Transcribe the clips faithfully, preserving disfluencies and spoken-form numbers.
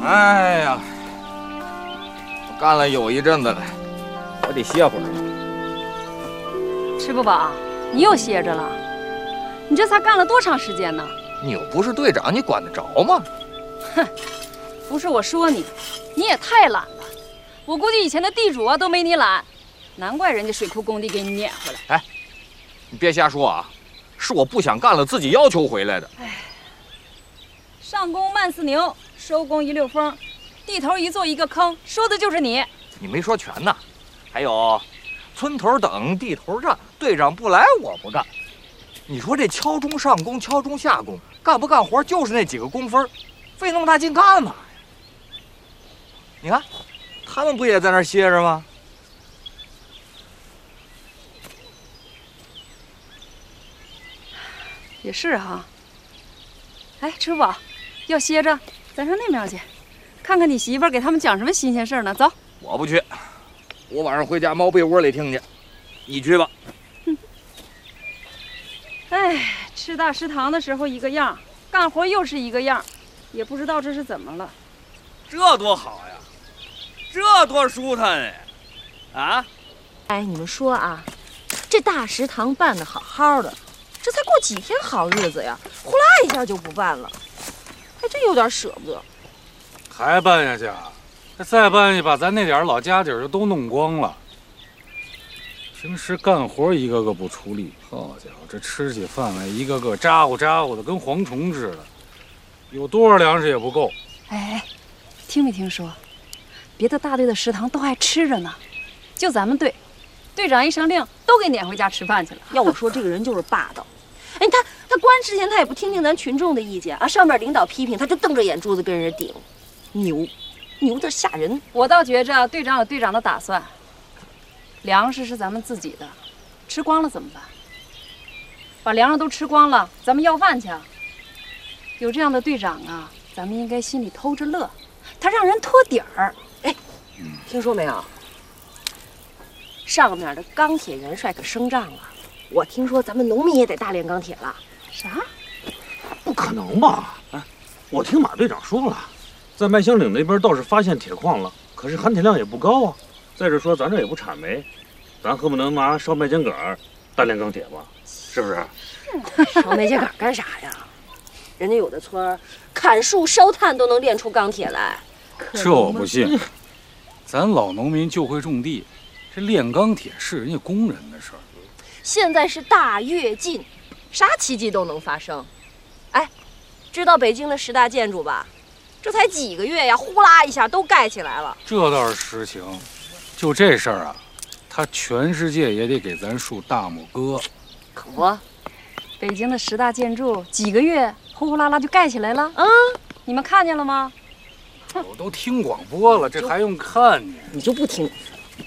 哎呀，我干了有一阵子了，我得歇会儿。 吃不饱，你又歇着了？你这才干了多长时间呢？ 你又不是队长，你管得着吗？ 哼，不是我说你，你也太懒了。我估计以前的地主啊都没你懒，难怪人家水库工地给你撵回来。 哎，你别瞎说啊，是我不想干了，自己要求回来的。 哎，上工慢似牛，收工一溜风，地头一做一个坑，说的就是你。 你没说全呢，还有，村头等，地头站，队长不来我不干。你说这敲钟上工，敲钟下工，干不干活就是那几个工分，费那么大劲干嘛呀？你看，他们不也在那儿歇着吗？ 也是哈。哎，吃不饱，要歇着，咱上那边去，看看你媳妇儿给他们讲什么新鲜事儿呢。走。 我不去，我晚上回家猫被窝里听去。你去吧。 哼。哎，吃大食堂的时候一个样，干活又是一个样，也不知道这是怎么了。 这多好呀，这多舒坦哎！啊？ 哎，你们说啊，这大食堂办得好好的，这才过几天好日子呀，呼啦一下就不办了，还真有点舍不得。 还办下去啊？这再办下去，把咱那点老家底儿就都弄光了。平时干活一个个不出力，好家伙，这吃起饭来一个个咋呼咋呼的，跟蝗虫似的，有多少粮食也不够。 哎哎，听没听说，别的大队的食堂都还吃着呢，就咱们队，队长一声令，都给撵回家吃饭去了。 要我说，这个人就是霸道。哎，他他关之前他也不听听咱群众的意见啊，上面领导批评他就瞪着眼珠子跟人顶，牛，牛得吓人。 我倒觉着队长有队长的打算。粮食是咱们自己的，吃光了怎么办？把粮食都吃光了，咱们要饭去啊！有这样的队长啊，咱们应该心里偷着乐，他让人托底儿。 哎，听说没有？上面的钢铁元帅可升帐了，我听说咱们农民也得大炼钢铁了。 啥？ 不可能吧？哎，我听马队长说了，在麦香岭那边倒是发现铁矿了，可是含铁量也不高啊。再者说，咱这也不产煤，咱恨不能拿烧麦秸秆大炼钢铁吧？是不是？ 烧麦秸秆干啥呀？人家有的村砍树烧炭都能炼出钢铁来。 这我不信，咱老农民就会种地，这炼钢铁是人家工人的事儿。 现在是大跃进，啥奇迹都能发生。哎，知道北京的十大建筑吧？这才几个月呀，呼啦一下都盖起来了。 这倒是实情。就这事儿啊，他全世界也得给咱竖大拇哥。 可不， 北京的十大建筑几个月呼呼啦啦就盖起来了。嗯，你们看见了吗？ 我都听广播了，这还用看呢？ 你就不听？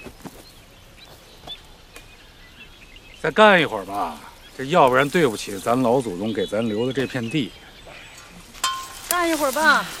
再干一会儿吧，这要不然对不起咱老祖宗给咱留的这片地。 干一会儿吧。